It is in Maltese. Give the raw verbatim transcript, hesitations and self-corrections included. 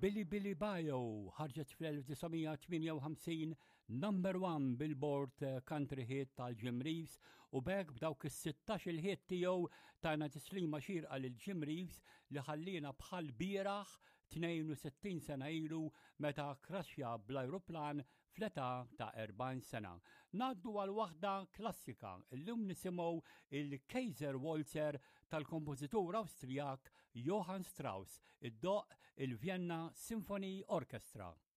Billy Billy Bio ħarġet fl-1958 number one Billboard Country Hit tal-Jim Reeves u bekk b'dawk is-sittax il-hit tiegħu tagħna tislima xierqa lil Jim Reeves li ħallina bħal bieraħ tnejn u sittin sena ilu meta kraxxa bl-ajruplan fl-età ta' erbgħin sena. Ngħaddu għal waħda klassika llum nisimgħu il-Kaiser Walzer tal-kompożitur Awstrijak Johann Strauss, id-doq il-Vienna Symphony Orchestra.